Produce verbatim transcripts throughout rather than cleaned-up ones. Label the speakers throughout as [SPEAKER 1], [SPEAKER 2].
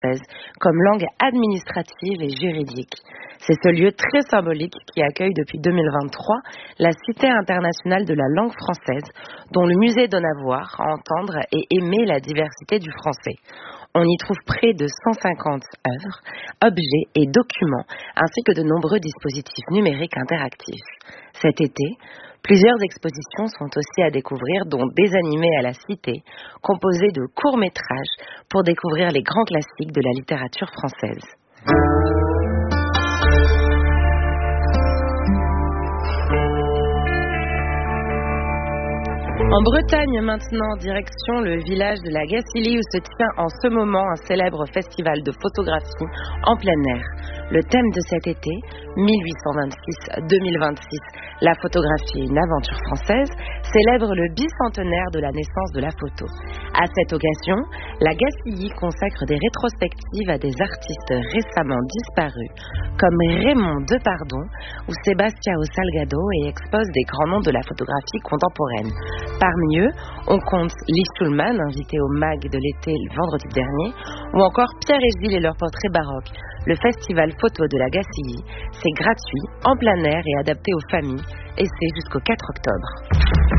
[SPEAKER 1] française comme langue administrative et juridique. C'est ce lieu très symbolique qui accueille depuis deux mille vingt-trois la Cité internationale de la langue française, dont le musée donne à voir, à entendre et aimer la diversité du français. On y trouve près de cent cinquante œuvres, objets et documents, ainsi que de nombreux dispositifs numériques interactifs. Cet été, plusieurs expositions sont aussi à découvrir, dont Des animés à la Cité, composées de courts-métrages pour découvrir les grands classiques de la littérature française. En Bretagne maintenant, direction le village de la Gacilly où se tient en ce moment un célèbre festival de photographie en plein air. Le thème de cet été, mille huit cent vingt-six à deux mille vingt-six, la photographie est une aventure française, célèbre le bicentenaire de la naissance de la photo. À cette occasion, la Gacilly consacre des rétrospectives à des artistes récemment disparus, comme Raymond Depardon ou Sebastião Salgado, et expose des grands noms de la photographie contemporaine. Parmi eux, on compte Lee Schulman, invité au M A G de l'été le vendredi dernier, ou encore Pierre et Gilles et leur portrait baroque. Le festival photo de la Gacilly, c'est gratuit, en plein air et adapté aux familles, et c'est jusqu'au quatre octobre.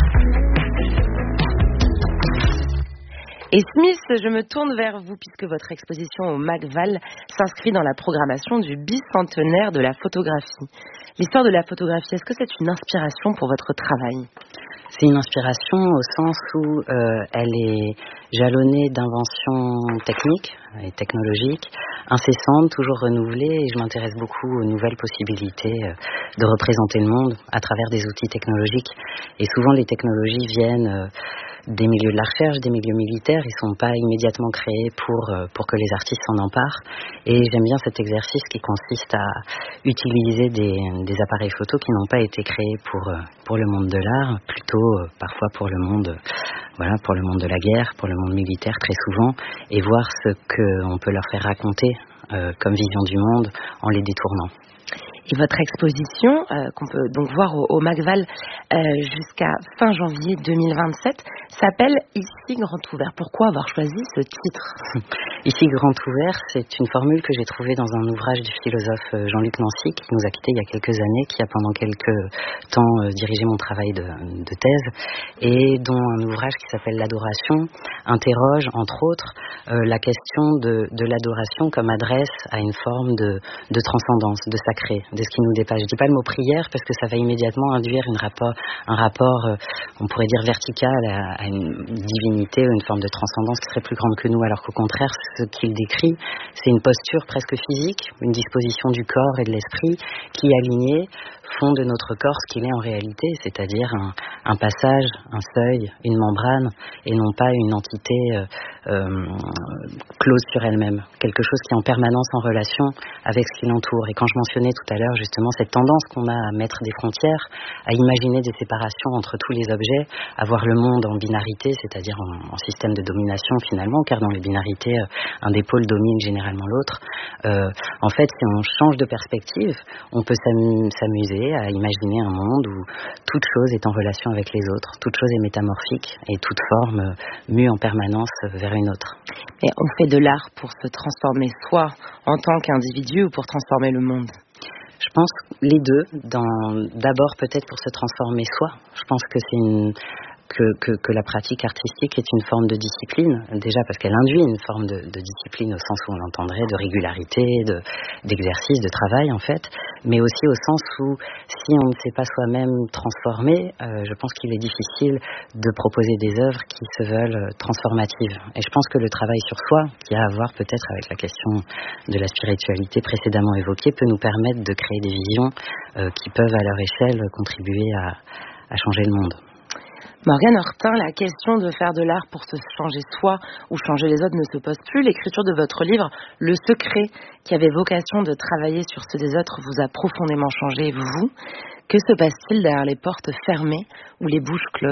[SPEAKER 1] Et Smith, je me tourne vers vous puisque votre exposition au M A G Val s'inscrit dans la programmation du bicentenaire de la photographie. L'histoire de la photographie, est-ce que c'est une inspiration pour votre travail ?
[SPEAKER 2] C'est une inspiration au sens où euh, elle est jalonnée d'inventions techniques et technologiques, incessantes, toujours renouvelées, et je m'intéresse beaucoup aux nouvelles possibilités euh, de représenter le monde à travers des outils technologiques. Et souvent les technologies viennent euh, des milieux de la recherche, des milieux militaires, ils ne sont pas immédiatement créés pour, euh, pour que les artistes s'en emparent. Et j'aime bien cet exercice qui consiste à utiliser des, des appareils photo qui n'ont pas été créés pour, euh, pour le monde de l'art, plutôt euh, parfois pour le monde, euh, voilà, pour le monde de la guerre, pour le monde militaire très souvent, et voir ce qu'on peut leur faire raconter euh, comme vision du monde en les détournant.
[SPEAKER 1] Et votre exposition, euh, qu'on peut donc voir au, au M A G Val euh, jusqu'à fin janvier deux mille vingt-sept, s'appelle Ici Grand Ouvert. Pourquoi avoir choisi ce titre ?
[SPEAKER 2] Ici Grand Ouvert, c'est une formule que j'ai trouvée dans un ouvrage du philosophe Jean-Luc Nancy, qui nous a quittés il y a quelques années, qui a pendant quelques temps euh, dirigé mon travail de, de thèse, et dont un ouvrage qui s'appelle L'Adoration interroge, entre autres, euh, la question de, de l'adoration comme adresse à une forme de, de transcendance, de sacré, de ce qui nous dépasse. Je dis pas le mot prière parce que ça va immédiatement induire une rapport, un rapport, euh, on pourrait dire vertical à, à une divinité ou une forme de transcendance qui serait plus grande que nous, alors qu'au contraire, ce qu'il décrit, c'est une posture presque physique, une disposition du corps et de l'esprit qui, alignée, font de notre corps ce qu'il est en réalité, c'est-à-dire un, un passage, un seuil, une membrane, et non pas une entité euh, euh, close sur elle-même, quelque chose qui est en permanence en relation avec ce qui l'entoure. Et quand je mentionnais tout à l'heure justement cette tendance qu'on a à mettre des frontières, à imaginer des séparations entre tous les objets, à voir le monde en binarité, c'est-à-dire en, en système de domination finalement, car dans les binarités, un des pôles domine généralement l'autre. Euh, en fait, si on change de perspective, on peut s'amuser à imaginer un monde où toute chose est en relation avec les autres, toute chose est métamorphique et toute forme mue en permanence vers une autre.
[SPEAKER 1] Et on fait de l'art pour se transformer soi en tant qu'individu ou pour transformer le monde ?
[SPEAKER 2] Je pense les deux. Dans, d'abord peut-être pour se transformer soi. Je pense que c'est une... Que, que, que la pratique artistique est une forme de discipline, déjà parce qu'elle induit une forme de, de discipline au sens où on l'entendrait, de régularité, de, d'exercice, de travail en fait, mais aussi au sens où si on ne s'est pas soi-même transformé, euh, je pense qu'il est difficile de proposer des œuvres qui se veulent transformatives. Et je pense que le travail sur soi, qui a à voir peut-être avec la question de la spiritualité précédemment évoquée, peut nous permettre de créer des visions euh, qui peuvent à leur échelle contribuer à, à changer le monde.
[SPEAKER 1] Morgane Hortin, la question de faire de l'art pour se changer soi ou changer les autres ne se pose plus. L'écriture de votre livre, Le Secret, qui avait vocation de travailler sur ceux des autres, vous a profondément changé, vous. Que se passe-t-il derrière les portes fermées ou les bouches closes ?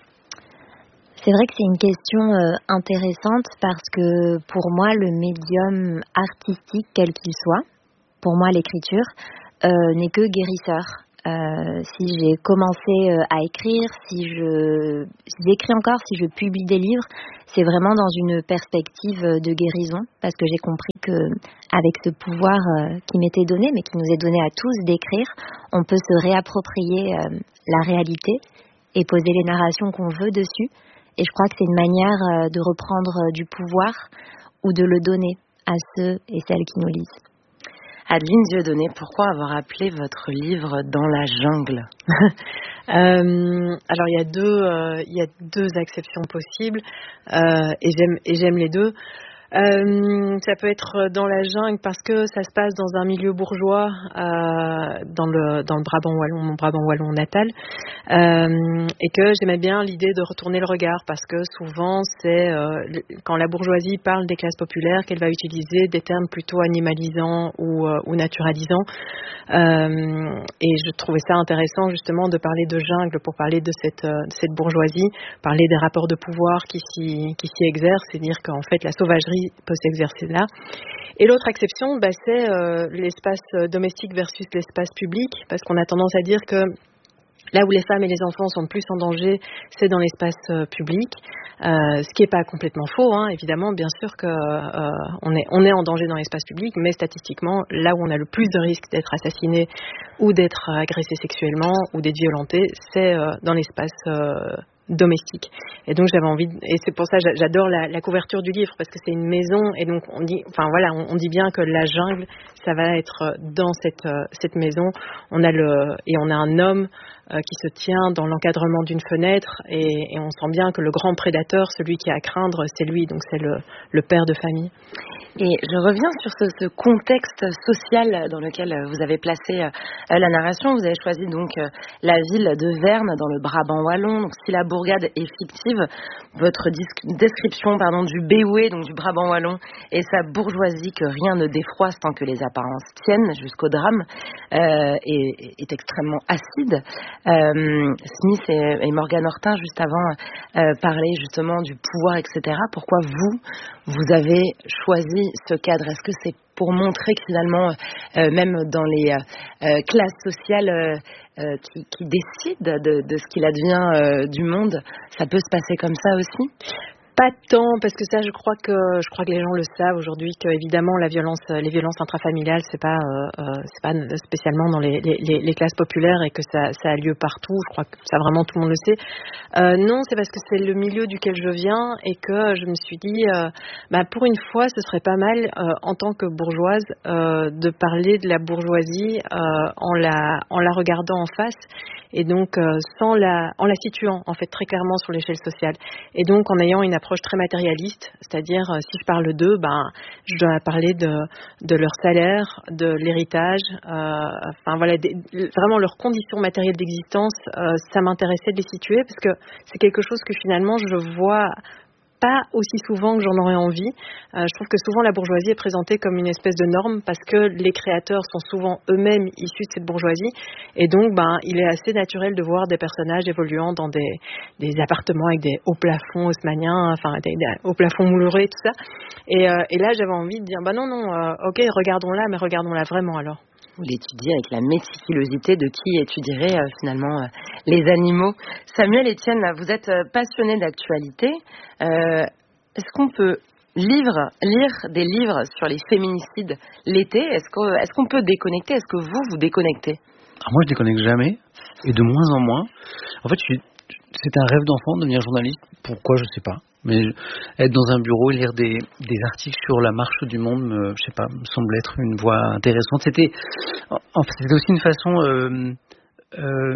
[SPEAKER 3] C'est vrai que c'est une question euh, intéressante parce que pour moi, le médium artistique, quel qu'il soit, pour moi l'écriture, euh, n'est que guérisseur. euh, si j'ai commencé euh, à écrire, si je si j'écris encore, si je publie des livres, c'est vraiment dans une perspective de guérison, parce que j'ai compris que avec ce pouvoir euh, qui m'était donné, mais qui nous est donné à tous d'écrire, on peut se réapproprier euh, la réalité et poser les narrations qu'on veut dessus. Et je crois que c'est une manière euh, de reprendre euh, du pouvoir ou de le donner à ceux et celles qui nous lisent.
[SPEAKER 1] Adeline Dieudonné, pourquoi avoir appelé votre livre Dans la jungle ?
[SPEAKER 4] euh, Alors il y a deux, euh, il y a deux acceptions possibles euh, et j'aime et j'aime les deux. Euh, ça peut être dans la jungle parce que ça se passe dans un milieu bourgeois, euh, dans le dans le Brabant wallon, mon Brabant wallon natal, euh, et que j'aimais bien l'idée de retourner le regard parce que souvent c'est euh, quand la bourgeoisie parle des classes populaires qu'elle va utiliser des termes plutôt animalisants ou, euh, ou naturalisants, euh, et je trouvais ça intéressant justement de parler de jungle pour parler de cette euh, de cette bourgeoisie, parler des rapports de pouvoir qui s'y qui s'y exercent, c'est dire qu'en fait la sauvagerie peut s'exercer là. Et l'autre exception, bah, c'est euh, l'espace domestique versus l'espace public, parce qu'on a tendance à dire que là où les femmes et les enfants sont le plus en danger, c'est dans l'espace euh, public, euh, ce qui n'est pas complètement faux, hein, évidemment, bien sûr qu'on euh, est, on est en danger dans l'espace public, mais statistiquement, là où on a le plus de risques d'être assassiné ou d'être agressé sexuellement ou d'être violenté, c'est euh, dans l'espace euh, domestique. Et donc j'avais envie de, et c'est pour ça que j'adore la, la couverture du livre parce que c'est une maison et donc on dit enfin voilà on, on dit bien que la jungle ça va être dans cette cette maison. On a le et on a un homme euh, qui se tient dans l'encadrement d'une fenêtre et, et on sent bien que le grand prédateur, celui qui a à craindre, c'est lui, donc c'est le le père de famille.
[SPEAKER 1] Et je reviens sur ce, ce contexte social dans lequel vous avez placé euh, la narration. Vous avez choisi donc euh, la ville de Verne dans le Brabant wallon. Donc si la bourgade est fictive, votre dis- description pardon, du Béoué, donc du Brabant wallon, et sa bourgeoisie que rien ne défroisse tant que les apparences tiennent jusqu'au drame, euh, est, est extrêmement acide. Euh, Smith et, et Morgan Hortin, juste avant, euh, parlaient justement du pouvoir, et cetera. Pourquoi vous, vous avez choisi ce cadre? Est-ce que c'est pour montrer que finalement, euh, même dans les euh, classes sociales euh, euh, qui, qui décident de, de ce qu'il advient euh, du monde, ça peut se passer comme ça aussi?
[SPEAKER 4] Pas tant, parce que ça, je crois que je crois que les gens le savent aujourd'hui, que évidemment la violence, les violences intrafamiliales, c'est pas euh, c'est pas spécialement dans les, les, les classes populaires et que ça, ça a lieu partout. Je crois que ça vraiment tout le monde le sait. Euh, non, c'est parce que c'est le milieu duquel je viens et que je me suis dit, euh, bah pour une fois, ce serait pas mal euh, en tant que bourgeoise euh, de parler de la bourgeoisie euh, en la en la regardant en face. Et donc euh, sans la, en la situant en fait très clairement sur l'échelle sociale. Et donc en ayant une approche très matérialiste, c'est-à-dire euh, si je parle d'eux, ben je dois parler de de leur salaire, de l'héritage, euh, enfin voilà, des, vraiment leurs conditions matérielles d'existence. Euh, ça m'intéressait de les situer parce que c'est quelque chose que finalement je vois pas aussi souvent que j'en aurais envie. Euh, je trouve que souvent la bourgeoisie est présentée comme une espèce de norme parce que les créateurs sont souvent eux-mêmes issus de cette bourgeoisie et donc ben il est assez naturel de voir des personnages évoluant dans des, des appartements avec des hauts plafonds haussmanniens, enfin des, des hauts plafonds moulurés, tout ça. Et, euh, et là j'avais envie de dire bah non non, euh, ok regardons-la, mais regardons-la vraiment alors.
[SPEAKER 1] Vous l'étudiez avec la méticulosité de qui étudierait euh, finalement euh, les animaux. Samuel Etienne, vous êtes euh, passionné d'actualité. Euh, est-ce qu'on peut livre, lire des livres sur les féminicides l'été? Est-ce qu'on, est-ce qu'on peut déconnecter? Est-ce que vous, vous déconnectez?
[SPEAKER 5] Alors moi, je déconnecte jamais, et de moins en moins. En fait, je suis, c'est un rêve d'enfant de devenir journaliste. Pourquoi, je sais pas. Mais être dans un bureau et lire des, des articles sur la marche du monde, me, je sais pas, me semble être une voie intéressante. C'était, en fait, c'était aussi une façon euh, euh,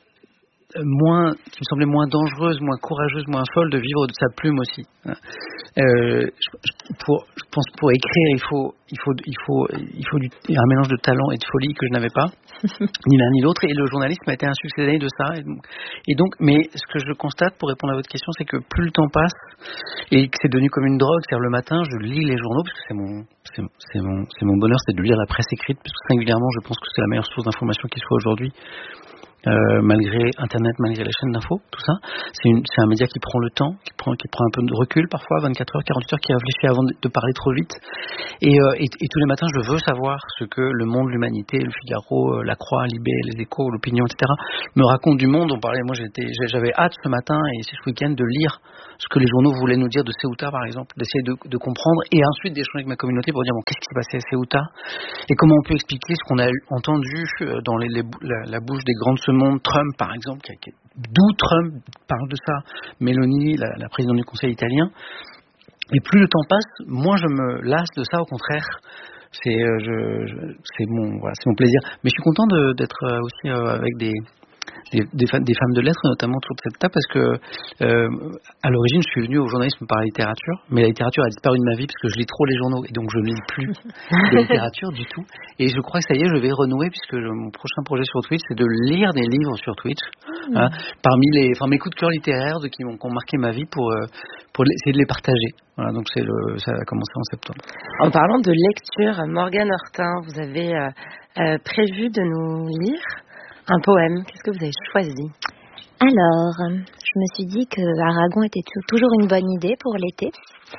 [SPEAKER 5] moins, qui me semblait moins dangereuse, moins courageuse, moins folle de vivre de sa plume aussi. Euh, je, pour, je pense pour écrire, il faut, il faut, il faut, il faut du, un mélange de talent et de folie que je n'avais pas, ni l'un ni l'autre. Et le journalisme a été un succès d'année de ça. Et donc, et donc, mais ce que je constate pour répondre à votre question, c'est que plus le temps passe et que c'est devenu comme une drogue. C'est-à-dire le matin, je lis les journaux parce que c'est mon, c'est, c'est mon, c'est mon bonheur, c'est de lire la presse écrite, parce que singulièrement, je pense que c'est la meilleure source d'information qui soit aujourd'hui. euh, malgré Internet, malgré les chaînes d'infos, tout ça. C'est, une, c'est un média qui prend le temps, qui prend, qui prend un peu de recul parfois, vingt-quatre heures, quarante-huit heures, qui réfléchit avant de, de parler trop vite. Et, euh, et, et tous les matins, je veux savoir ce que le Monde, l'Humanité, le Figaro, La Croix, Libé, les Échos, l'Opinion, et cetera me racontent du monde. On parlait, moi j'étais, j'avais hâte ce matin et ce week-end de lire ce que les journaux voulaient nous dire de Ceuta, par exemple, d'essayer de, de comprendre et ensuite d'échanger avec ma communauté pour dire bon, qu'est-ce qui s'est passé à Ceuta et comment on peut expliquer ce qu'on a entendu dans les, les, la, la bouche des grands de ce monde, Trump par exemple, qui a, qui, d'où Trump parle de ça, Meloni, la, la présidente du Conseil italien. Et plus le temps passe, moins je me lasse de ça, au contraire. C'est, euh, je, je, c'est, mon, voilà, c'est mon plaisir. Mais je suis content de, d'être aussi euh, avec des, des, des, femmes, des femmes de lettres, notamment autour de cette table, parce que euh, à l'origine, je suis venu au journalisme par la littérature, mais la littérature a disparu de ma vie parce que je lis trop les journaux et donc je ne lis plus de littérature du tout. Et je crois que ça y est, je vais renouer puisque je, mon prochain projet sur Twitch, c'est de lire des livres sur Twitch, mmh. hein, parmi les, enfin mes coups de cœur littéraires de, qui, m'ont, qui ont marqué ma vie pour euh, pour essayer de les partager. Voilà, donc c'est le, ça a commencé en septembre.
[SPEAKER 1] En parlant de lecture, Morgane Hortin, vous avez euh, euh, prévu de nous lire un poème. Qu'est-ce que vous avez choisi?
[SPEAKER 3] Alors, je me suis dit que Aragon était toujours une bonne idée pour l'été.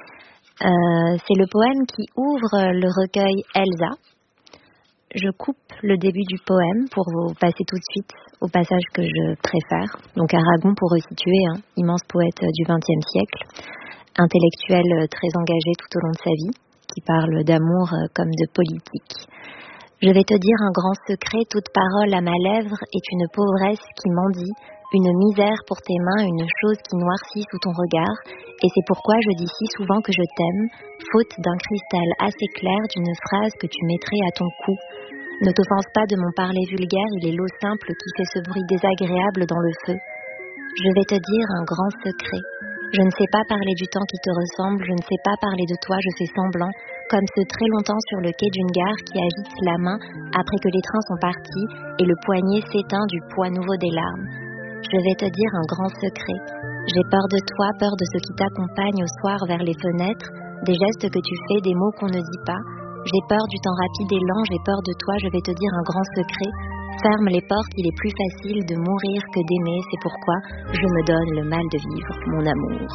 [SPEAKER 3] Euh, c'est le poème qui ouvre le recueil Elsa. Je coupe le début du poème pour vous passer tout de suite au passage que je préfère. Donc Aragon, pour resituer, hein, immense poète du vingtième siècle, intellectuel très engagé tout au long de sa vie, qui parle d'amour comme de politique. Je vais te dire un grand secret, toute parole à ma lèvre est une pauvresse qui mendie, une misère pour tes mains, une chose qui noircit sous ton regard, et c'est pourquoi je dis si souvent que je t'aime, faute d'un cristal assez clair d'une phrase que tu mettrais à ton cou. Ne t'offense pas de mon parler vulgaire, il est l'eau simple qui fait ce bruit désagréable dans le feu. Je vais te dire un grand secret. Je ne sais pas parler du temps qui te ressemble, je ne sais pas parler de toi, je fais semblant, comme ce très longtemps sur le quai d'une gare qui agite la main après que les trains sont partis et le poignet s'éteint du poids nouveau des larmes. Je vais te dire un grand secret. J'ai peur de toi, peur de ce qui t'accompagne au soir vers les fenêtres, des gestes que tu fais, des mots qu'on ne dit pas. J'ai peur du temps rapide et lent, j'ai peur de toi, je vais te dire un grand secret. Ferme les portes, il est plus facile de mourir que d'aimer, c'est pourquoi je me donne le mal de vivre, mon amour.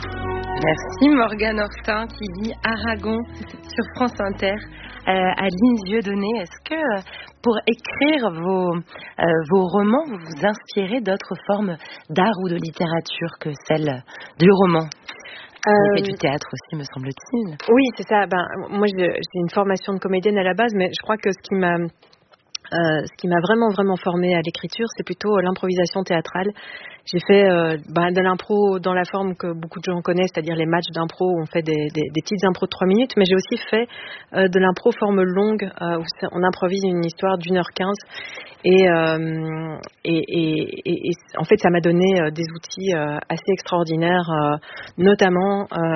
[SPEAKER 1] Merci Morgane Hortin qui lit Aragon sur France Inter. Euh, Adeline Dieudonné, est-ce que euh, pour écrire vos, euh, vos romans, vous vous inspirez d'autres formes d'art ou de littérature que celle du roman?
[SPEAKER 4] Euh,
[SPEAKER 1] et du théâtre aussi, me semble-t-il.
[SPEAKER 4] Oui, c'est ça. Ben, moi, j'ai, j'ai une formation de comédienne à la base, mais je crois que ce qui m'a Euh, ce qui m'a vraiment vraiment formée à l'écriture, c'est plutôt l'improvisation théâtrale. J'ai fait euh, bah, de l'impro dans la forme que beaucoup de gens connaissent, c'est-à-dire les matchs d'impro où on fait des, des, des petites impros de trois minutes, mais j'ai aussi fait euh, de l'impro forme longue euh, où on improvise une histoire d'une heure quinze et, euh, et, et, et, et en fait ça m'a donné euh, des outils euh, assez extraordinaires, euh, notamment euh,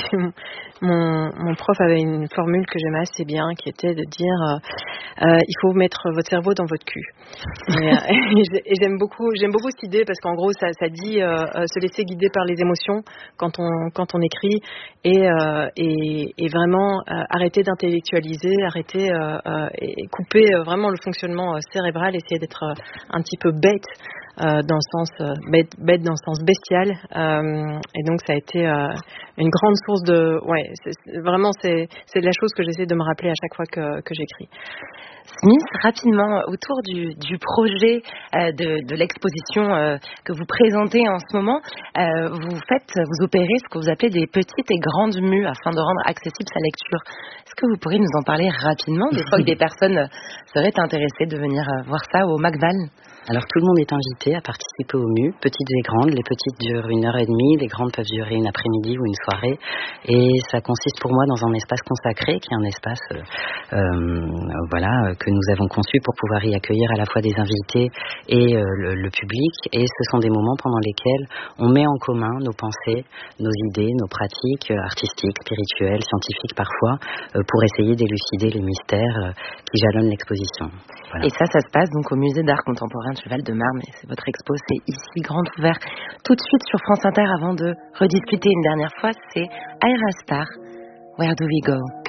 [SPEAKER 4] mon, mon prof avait une formule que j'aimais assez bien qui était de dire euh, euh, il faut mettre votre cerveau dans votre cul. Et, euh, et j'aime beaucoup, j'aime beaucoup cette idée parce qu'en gros, ça, ça dit euh, se laisser guider par les émotions quand on quand on écrit et euh, et, et vraiment euh, arrêter d'intellectualiser, arrêter euh, euh, et couper euh, vraiment le fonctionnement euh, cérébral, essayer d'être euh, un petit peu bête. Euh, dans le sens euh, bête, bête dans le sens bestial euh, et donc ça a été euh, une grande source de ouais c'est, c'est, vraiment c'est c'est de la chose que j'essaie de me rappeler à chaque fois que que j'écris.
[SPEAKER 1] Smith, rapidement autour du du projet euh, de de l'exposition euh, que vous présentez en ce moment, euh, vous faites vous opérez ce que vous appelez des petites et grandes mues afin de rendre accessible sa lecture. Est-ce que vous pourriez nous en parler rapidement des fois que des personnes seraient intéressées de venir voir ça au Macval?
[SPEAKER 2] Alors tout le monde est invité à participer aux mues, petites et grandes. Les petites durent une heure et demie, les grandes peuvent durer une après-midi ou une soirée. Et ça consiste pour moi dans un espace consacré, qui est un espace euh, euh, voilà, que nous avons conçu pour pouvoir y accueillir à la fois des invités et euh, le, le public. Et ce sont des moments pendant lesquels on met en commun nos pensées, nos idées, nos pratiques euh, artistiques, spirituelles, scientifiques parfois, euh, pour essayer d'élucider les mystères euh, qui jalonnent l'exposition. Voilà.
[SPEAKER 1] Et ça, ça se passe donc au Musée d'Art Contemporain de Val-de-Marne, et c'est votre expo, c'est ici, grand ouvert. Tout de suite sur France Inter, avant de rediscuter une dernière fois, c'est Ayra Starr, Where Do We Go?